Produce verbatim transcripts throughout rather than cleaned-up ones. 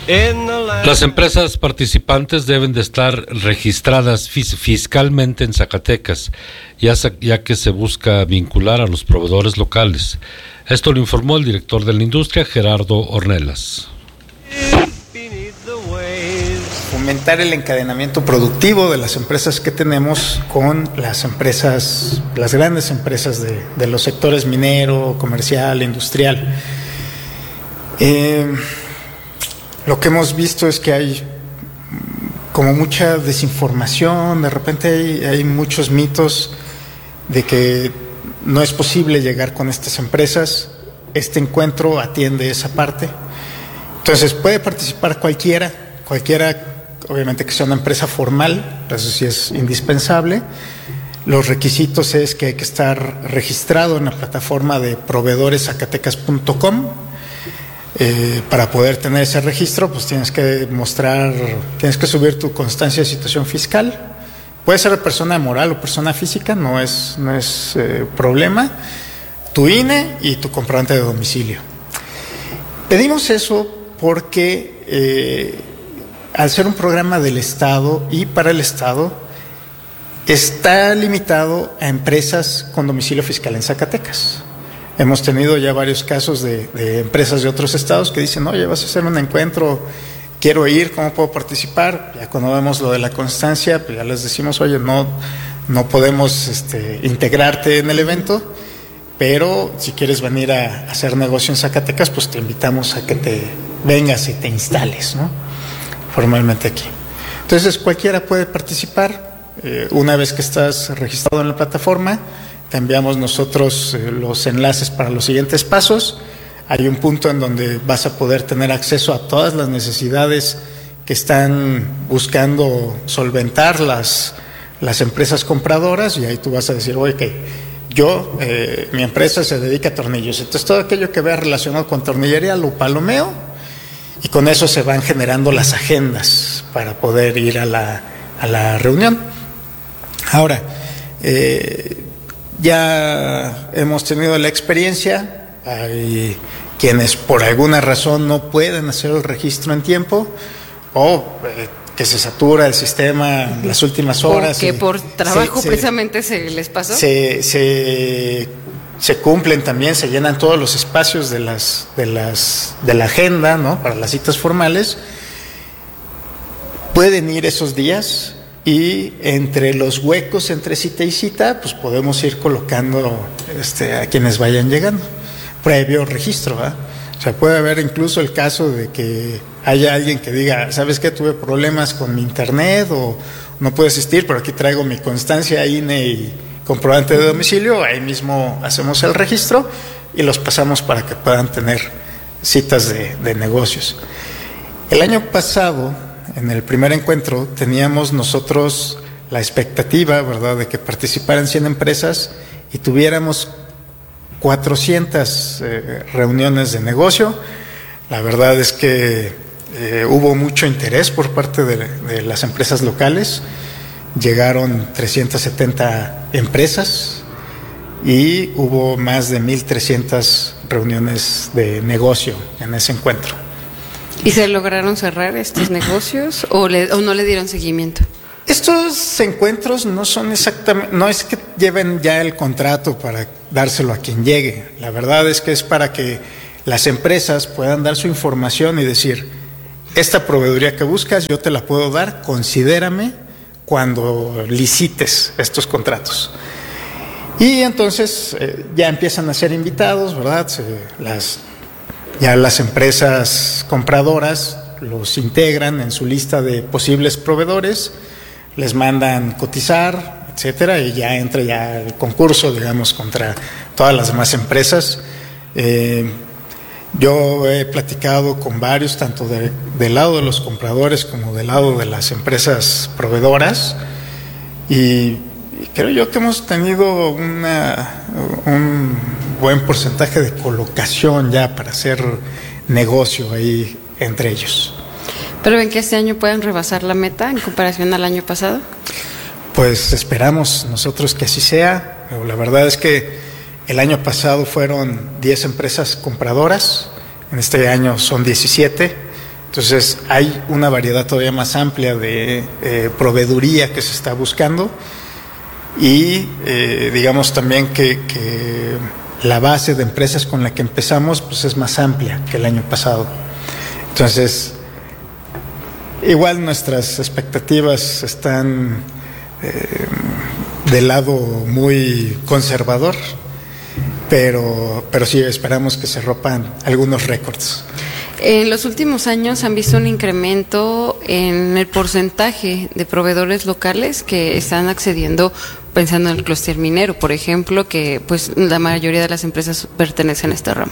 Las empresas participantes deben de estar registradas fis- fiscalmente en Zacatecas, ya, sa- ya que se busca vincular a los proveedores locales. Esto lo informó el director de la industria, Gerardo Ornelas. Fomentar el encadenamiento productivo de las empresas que tenemos con las empresas, las grandes empresas de, de los sectores minero, comercial, industrial. Eh, lo que hemos visto es que hay como mucha desinformación, de repente hay, hay muchos mitos de que no es posible llegar con estas empresas. Este encuentro atiende esa parte. Entonces puede participar cualquiera, cualquiera obviamente que sea una empresa formal, eso sí es indispensable. Los requisitos es que hay que estar registrado en la plataforma de proveedores zacatecas punto com. Eh, para poder tener ese registro, pues tienes que mostrar, tienes que subir tu constancia de situación fiscal. Puede ser de persona moral o persona física, no es, no es eh, problema. Tu I N E y tu comprobante de domicilio. Pedimos eso porque eh, al ser un programa del Estado y para el Estado, está limitado a empresas con domicilio fiscal en Zacatecas. Hemos tenido ya varios casos de, de empresas de otros estados que dicen, oye, vas a hacer un encuentro, quiero ir, ¿cómo puedo participar? Ya cuando vemos lo de la constancia, pues ya les decimos, oye, no, no podemos este, integrarte en el evento, pero si quieres venir a hacer negocio en Zacatecas, pues te invitamos a que te vengas y te instales, ¿no? Formalmente aquí. Entonces cualquiera puede participar. Eh, una vez que estás registrado en la plataforma, te enviamos nosotros eh, los enlaces para los siguientes pasos. Hay un punto en donde vas a poder tener acceso a todas las necesidades que están buscando solventar las, las empresas compradoras, y ahí tú vas a decir, oye, que yo, eh, mi empresa se dedica a tornillos, entonces todo aquello que vea relacionado con tornillería lo palomeo, y con eso se van generando las agendas para poder ir a la, a la reunión. Ahora, eh, ya hemos tenido la experiencia, hay quienes por alguna razón no pueden hacer el registro en tiempo, o eh, que se satura el sistema en las últimas horas. O que y por trabajo se, precisamente se, se les pasó. Se, se, se cumplen también, se llenan todos los espacios de, las, de, las, de la agenda, ¿no? Para las citas formales. Pueden ir esos días, y entre los huecos entre cita y cita, pues podemos ir colocando este, a quienes vayan llegando, previo registro, ¿eh? O sea, puede haber incluso el caso de que haya alguien que diga, ¿sabes qué? Tuve problemas con mi internet o no puedo asistir, pero aquí traigo mi constancia I N E y comprobante de domicilio. Ahí mismo hacemos el registro y los pasamos para que puedan tener citas de, de negocios. El año pasado, en el primer encuentro, teníamos nosotros la expectativa, ¿verdad?, de que participaran cien empresas y tuviéramos cuatrocientas eh, reuniones de negocio. La verdad es que eh, hubo mucho interés por parte de, de las empresas locales. Llegaron trescientas setenta empresas y hubo más de mil trescientas reuniones de negocio en ese encuentro. ¿Y se lograron cerrar estos negocios o, le, o no le dieron seguimiento? Estos encuentros no son exactamente, no es que lleven ya el contrato para dárselo a quien llegue. La verdad es que es para que las empresas puedan dar su información y decir, esta proveeduría que buscas yo te la puedo dar, considérame cuando licites estos contratos. Y entonces eh, ya empiezan a ser invitados, ¿verdad? Se, las, ya las empresas compradoras los integran en su lista de posibles proveedores, les mandan cotizar, etcétera, y ya entra ya el concurso, digamos, contra todas las demás empresas. Eh, yo he platicado con varios, tanto de, del lado de los compradores como del lado de las empresas proveedoras, y creo yo que hemos tenido una, un buen porcentaje de colocación ya para hacer negocio ahí entre ellos. ¿Pero ven que este año puedan rebasar la meta en comparación al año pasado? Pues esperamos nosotros que así sea. Pero la verdad es que el año pasado fueron diez empresas compradoras, en este año son diecisiete, Entonces hay una variedad todavía más amplia de eh, proveeduría que se está buscando y eh, digamos también que, que la base de empresas con la que empezamos pues es más amplia que el año pasado. Entonces, igual nuestras expectativas están eh, del lado muy conservador, pero, pero sí esperamos que se rompan algunos récords. En los últimos años han visto un incremento en el porcentaje de proveedores locales que están accediendo, pensando en el clúster minero, por ejemplo, que pues la mayoría de las empresas pertenecen a este ramo.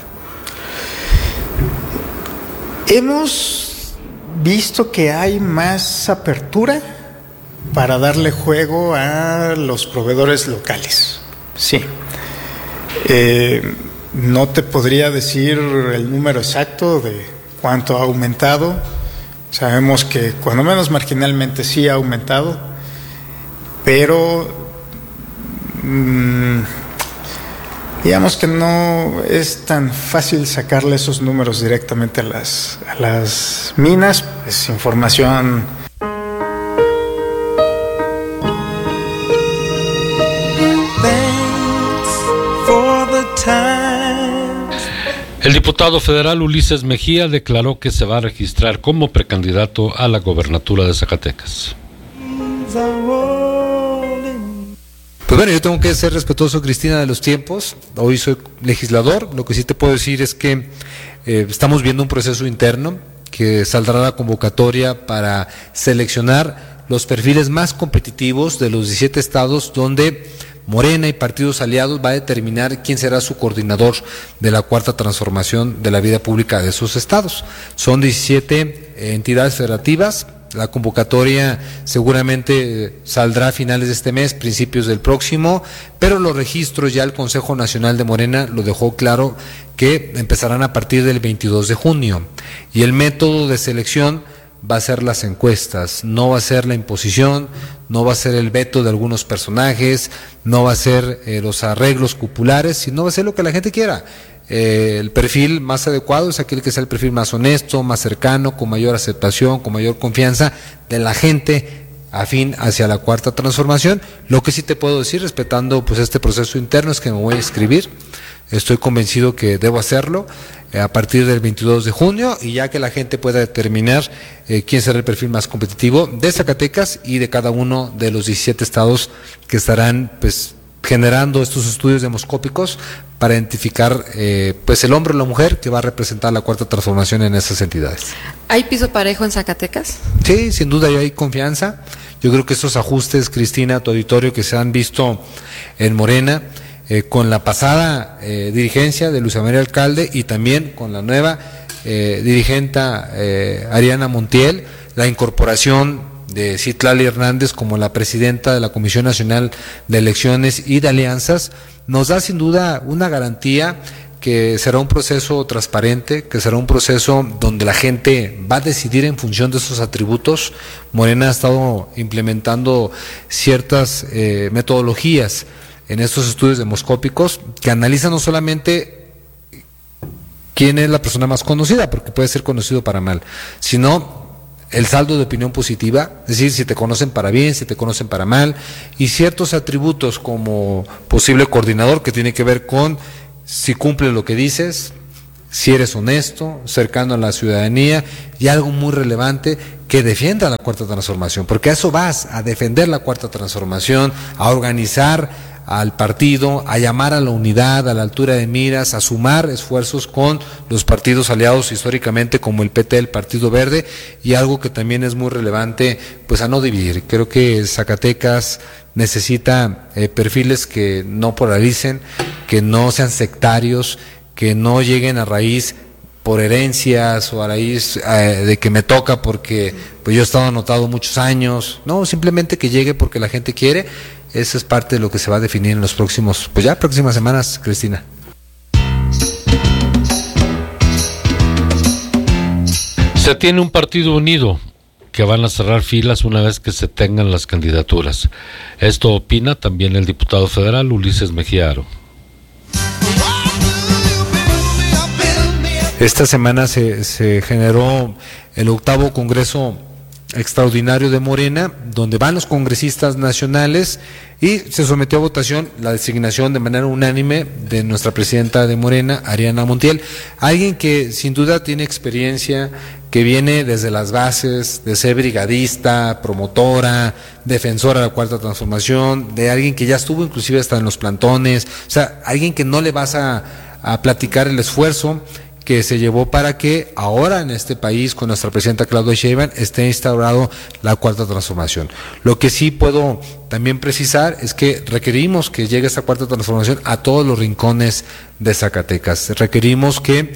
Hemos visto que hay más apertura para darle juego a los proveedores locales. Sí. Eh, no te podría decir el número exacto de cuánto ha aumentado. Sabemos que cuando menos marginalmente sí ha aumentado, pero mmm, digamos que no es tan fácil sacarle esos números directamente a las, a las minas. Es información. El diputado federal Ulises Mejía declaró que se va a registrar como precandidato a la gobernatura de Zacatecas. Pues bueno, yo tengo que ser respetuoso, Cristina, de los tiempos. Hoy soy legislador. Lo que sí te puedo decir es que eh, estamos viendo un proceso interno que saldrá la convocatoria para seleccionar los perfiles más competitivos de los diecisiete estados donde Morena y partidos aliados va a determinar quién será su coordinador de la cuarta transformación de la vida pública de esos estados. Son diecisiete entidades federativas. La convocatoria seguramente saldrá a finales de este mes, principios del próximo, pero los registros ya el Consejo Nacional de Morena lo dejó claro que empezarán a partir del veintidós de junio. Y el método de selección va a ser las encuestas, no va a ser la imposición, no va a ser el veto de algunos personajes, no va a ser eh, los arreglos cupulares, sino va a ser lo que la gente quiera. Eh, el perfil más adecuado es aquel que sea el perfil más honesto, más cercano, con mayor aceptación, con mayor confianza de la gente afín hacia la cuarta transformación. Lo que sí te puedo decir, respetando pues este proceso interno, es que me voy a inscribir. Estoy convencido que debo hacerlo eh, a partir del veintidós de junio, y ya que la gente pueda determinar eh, quién será el perfil más competitivo de Zacatecas y de cada uno de los diecisiete estados que estarán pues generando estos estudios demoscópicos para identificar eh, pues el hombre o la mujer que va a representar la cuarta transformación en esas entidades. ¿Hay piso parejo en Zacatecas? Sí, sin duda ya hay confianza. Yo creo que estos ajustes, Cristina, tu auditorio, que se han visto en Morena, eh, con la pasada eh, dirigencia de Luisa María Alcalde y también con la nueva eh, dirigente eh, Ariana Montiel, la incorporación de Citlali Hernández como la presidenta de la Comisión Nacional de Elecciones y de Alianzas, nos da sin duda una garantía que será un proceso transparente, que será un proceso donde la gente va a decidir en función de esos atributos. Morena ha estado implementando ciertas eh, metodologías en estos estudios demoscópicos que analizan no solamente quién es la persona más conocida, porque puede ser conocido para mal, sino el saldo de opinión positiva, es decir, si te conocen para bien, si te conocen para mal, y ciertos atributos como posible coordinador, que tiene que ver con si cumple lo que dices, si eres honesto, cercano a la ciudadanía, y algo muy relevante, que defienda la cuarta transformación, porque a eso vas, a defender la cuarta transformación, a organizar al partido, a llamar a la unidad, a la altura de miras, a sumar esfuerzos con los partidos aliados históricamente como el P T, el Partido Verde, y algo que también es muy relevante, pues a no dividir. Creo que Zacatecas necesita eh, perfiles que no polaricen, que no sean sectarios, que no lleguen a raíz por herencias o a raíz eh, de que me toca porque pues yo he estado anotado muchos años, no, simplemente que llegue porque la gente quiere. Eso es parte de lo que se va a definir en los próximos, pues ya próximas semanas, Cristina. Se tiene un partido unido que van a cerrar filas una vez que se tengan las candidaturas. Esto opina también el diputado federal Ulises Mejía Aro. Esta semana se, se generó el octavo Congreso Extraordinario de Morena, donde van los congresistas nacionales y se sometió a votación la designación de manera unánime de nuestra presidenta de Morena, Ariana Montiel, alguien que sin duda tiene experiencia, que viene desde las bases, de ser brigadista, promotora, defensora de la Cuarta Transformación, de alguien que ya estuvo inclusive hasta en los plantones, o sea, alguien que no le vas a, a platicar el esfuerzo que se llevó para que ahora en este país, con nuestra presidenta Claudia Sheinbaum, esté instaurado la Cuarta Transformación. Lo que sí puedo también precisar es que requerimos que llegue esta Cuarta Transformación a todos los rincones de Zacatecas. Requerimos que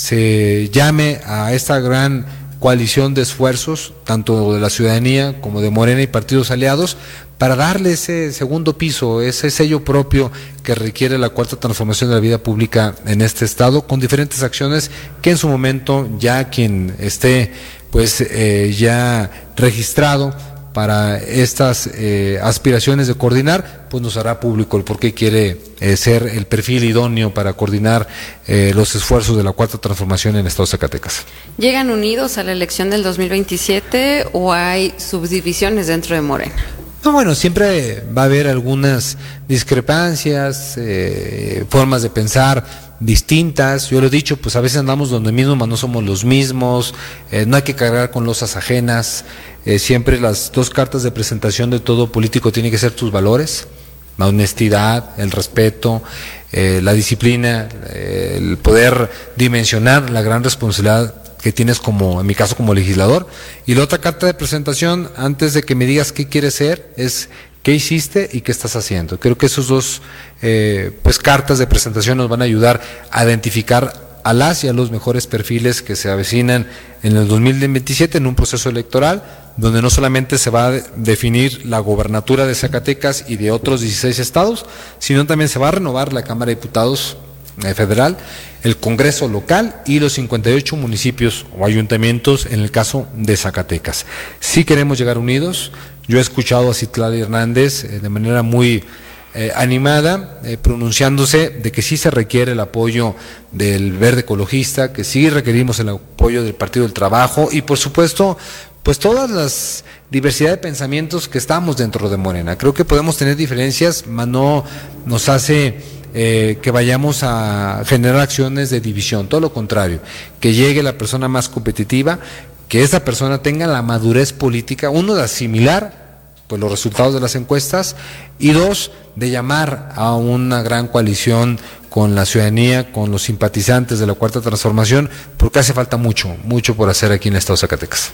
se llame a esta gran coalición de esfuerzos, tanto de la ciudadanía como de Morena y partidos aliados, para darle ese segundo piso, ese sello propio que requiere la Cuarta Transformación de la vida pública en este estado, con diferentes acciones que en su momento ya quien esté pues eh, ya registrado para estas eh, aspiraciones de coordinar, pues nos hará público el por qué quiere eh, ser el perfil idóneo para coordinar eh, los esfuerzos de la Cuarta Transformación en el estado de Zacatecas. ¿Llegan unidos a la elección del dos mil veintisiete o hay subdivisiones dentro de Morena? No, bueno, siempre va a haber algunas discrepancias, eh, formas de pensar distintas. Yo lo he dicho, pues a veces andamos donde mismo, mas no somos los mismos. Eh, no hay que cargar con losas ajenas. Eh, siempre las dos cartas de presentación de todo político tienen que ser tus valores: la honestidad, el respeto, eh, la disciplina, eh, el poder dimensionar la gran responsabilidad que tienes como, en mi caso, como legislador. Y la otra carta de presentación, antes de que me digas qué quieres ser, es qué hiciste y qué estás haciendo. Creo que esos dos eh, pues cartas de presentación nos van a ayudar a identificar a las y a los mejores perfiles que se avecinan en el dos mil veintisiete en un proceso electoral donde no solamente se va a definir la gobernatura de Zacatecas y de otros dieciséis estados, sino también se va a renovar la Cámara de Diputados federal, el Congreso local y los cincuenta y ocho municipios o ayuntamientos en el caso de Zacatecas. Sí queremos llegar unidos. Yo he escuchado a Citlali Hernández eh, de manera muy eh, animada, eh, pronunciándose de que sí se requiere el apoyo del Verde Ecologista, que sí requerimos el apoyo del Partido del Trabajo y por supuesto pues todas las diversidad de pensamientos que estamos dentro de Morena. Creo que podemos tener diferencias, mas no nos hace Eh, que vayamos a generar acciones de división, todo lo contrario, que llegue la persona más competitiva, que esa persona tenga la madurez política, uno, de asimilar pues los resultados de las encuestas y dos, de llamar a una gran coalición con la ciudadanía, con los simpatizantes de la Cuarta Transformación, porque hace falta mucho, mucho por hacer aquí en el estado de Zacatecas.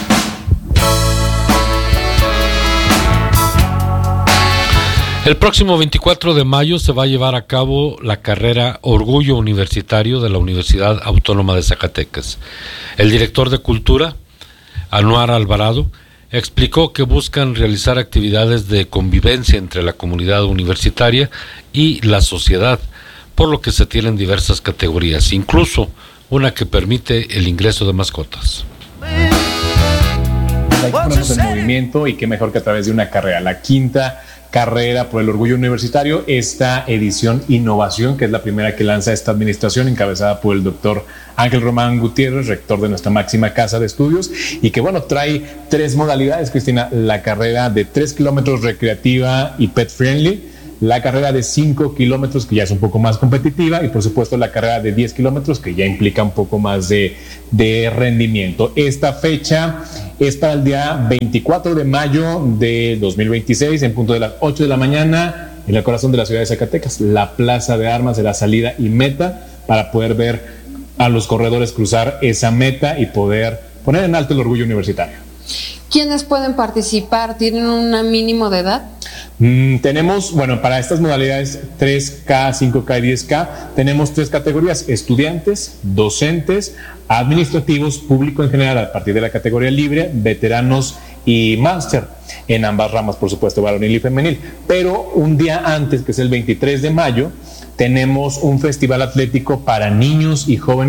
El próximo veinticuatro de mayo se va a llevar a cabo la carrera Orgullo Universitario de la Universidad Autónoma de Zacatecas. El director de Cultura, Anuar Alvarado, explicó que buscan realizar actividades de convivencia entre la comunidad universitaria y la sociedad, por lo que se tienen diversas categorías, incluso una que permite el ingreso de mascotas. Hay que ponernos en movimiento y qué mejor que a través de una carrera, la quinta carrera por el orgullo universitario, esta edición Innovación, que es la primera que lanza esta administración, encabezada por el doctor Ángel Román Gutiérrez, rector de nuestra máxima casa de estudios, y que bueno, trae tres modalidades, Cristina: la carrera de tres kilómetros recreativa y pet friendly, la carrera de cinco kilómetros, que ya es un poco más competitiva, y por supuesto la carrera de diez kilómetros, que ya implica un poco más de, de rendimiento. Esta fecha es para el día veinticuatro de mayo de dos mil veintiséis, en punto de las ocho de la mañana, en el corazón de la ciudad de Zacatecas. La Plaza de Armas será salida y meta para poder ver a los corredores cruzar esa meta y poder poner en alto el orgullo universitario. ¿Quiénes pueden participar? ¿Tienen un mínimo de edad? Mm, tenemos, bueno, para estas modalidades tres K, cinco K y diez K, tenemos tres categorías: estudiantes, docentes, administrativos, público en general a partir de la categoría libre, veteranos y máster, en ambas ramas, por supuesto, varonil y femenil. Pero un día antes, que es el veintitrés de mayo, tenemos un festival atlético para niños y jóvenes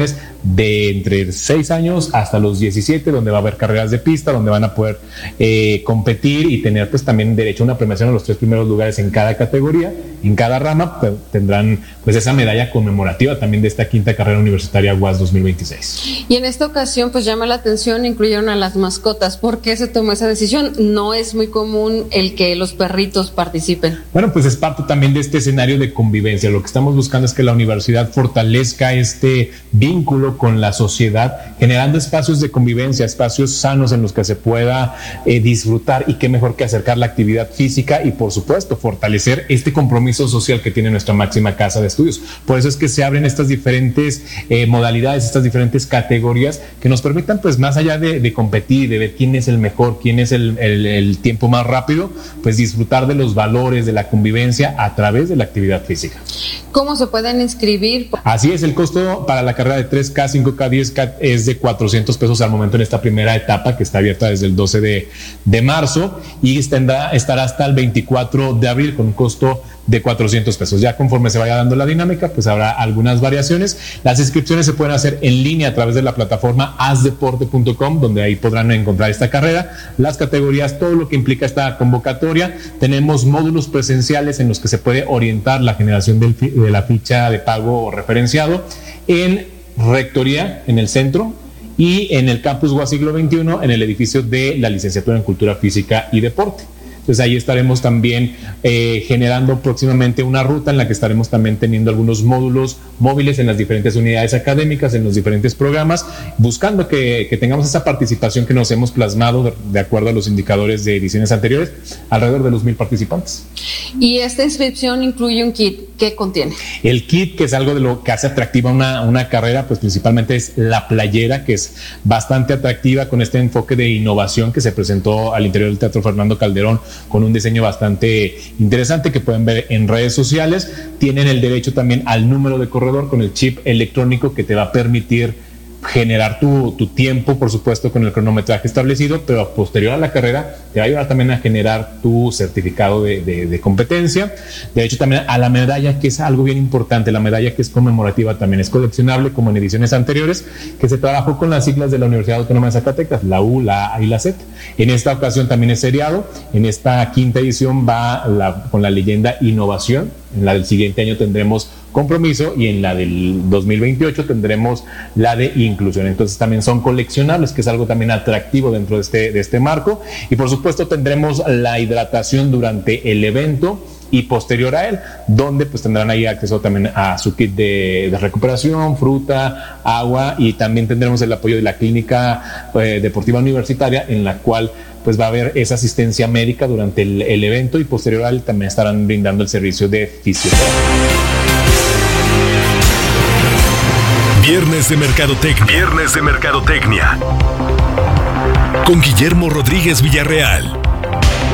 de entre seis años hasta los diecisiete, donde va a haber carreras de pista, donde van a poder eh, competir y tener pues también derecho a una premiación a los tres primeros lugares en cada categoría, en cada rama. Pues, tendrán pues esa medalla conmemorativa también de esta quinta carrera universitaria U A S dos mil veintiséis. Y en esta ocasión pues llama la atención, incluyeron a las mascotas. ¿Por qué se tomó esa decisión? No es muy común el que los perritos participen. Bueno, pues es parte también de este escenario de convivencia. Lo que estamos buscando es que la universidad fortalezca este vínculo con la sociedad, generando espacios de convivencia, espacios sanos en los que se pueda eh, disfrutar, y qué mejor que acercar la actividad física y por supuesto fortalecer este compromiso social que tiene nuestra máxima casa de estudios. Por eso es que se abren estas diferentes eh, modalidades, estas diferentes categorías que nos permitan pues más allá de, de competir, de ver quién es el mejor, quién es el, el, el tiempo más rápido, pues disfrutar de los valores de la convivencia a través de la actividad física. ¿Cómo se pueden inscribir? Así es, el costo para la carrera de tres K, cinco K, diez K es de cuatrocientos pesos al momento en esta primera etapa, que está abierta desde el doce de marzo y estará, estará hasta el veinticuatro de abril con un costo de cuatrocientos pesos. Ya conforme se vaya dando la dinámica, pues habrá algunas variaciones. Las inscripciones se pueden hacer en línea a través de la plataforma asdeporte punto com, donde ahí podrán encontrar esta carrera, las categorías, todo lo que implica esta convocatoria. Tenemos módulos presenciales en los que se puede orientar la generación del, de la ficha de pago referenciado en Rectoría, en el centro, y en el campus U A S siglo veintiuno, en el edificio de la licenciatura en Cultura Física y Deporte. Entonces ahí estaremos también eh, generando próximamente una ruta en la que estaremos también teniendo algunos módulos móviles en las diferentes unidades académicas, en los diferentes programas, buscando que, que tengamos esa participación que nos hemos plasmado de, de acuerdo a los indicadores de ediciones anteriores, alrededor de los mil participantes. Y esta inscripción incluye un kit. ¿Qué contiene? El kit, que es algo de lo que hace atractiva una, una carrera, pues principalmente es la playera, que es bastante atractiva con este enfoque de innovación que se presentó al interior del Teatro Fernando Calderón, con un diseño bastante interesante que pueden ver en redes sociales. Tienen el derecho también al número de corredor con el chip electrónico que te va a permitir generar tu, tu tiempo, por supuesto, con el cronometraje establecido, pero posterior a la carrera te va a ayudar también a generar tu certificado de, de, de competencia. De hecho, también a la medalla, que es algo bien importante, la medalla que es conmemorativa también es coleccionable, como en ediciones anteriores, que se trabajó con las siglas de la Universidad Autónoma de Zacatecas, la U, la A y la Z. En esta ocasión también es seriado. En esta quinta edición va la, con la leyenda Innovación. En la del siguiente año tendremos Compromiso, y en la del dos mil veintiocho tendremos la de Inclusión. Entonces también son coleccionables, que es algo también atractivo dentro de este, de este marco. Y por supuesto tendremos la hidratación durante el evento y posterior a él, donde pues tendrán ahí acceso también a su kit de, de recuperación, fruta, agua, y también tendremos el apoyo de la clínica eh, deportiva universitaria, en la cual pues va a haber esa asistencia médica durante el, el evento, y posterior a él también estarán brindando el servicio de fisioterapia. Viernes de Mercadotecnia. Viernes de Mercadotecnia. Con Guillermo Rodríguez Villarreal.